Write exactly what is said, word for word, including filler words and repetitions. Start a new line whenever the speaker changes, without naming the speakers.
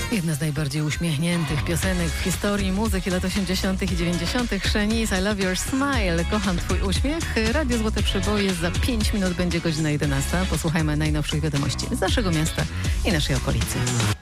Jedna z najbardziej uśmiechniętych piosenek w historii muzyki lat osiemdziesiątych i dziewięćdziesiątych. Shanice, I Love Your Smile. Kocham Twój uśmiech. Radio Złote Przeboje. Za pięć minut będzie godzina jedenasta. Posłuchajmy najnowszych wiadomości z naszego miasta i naszej okolicy.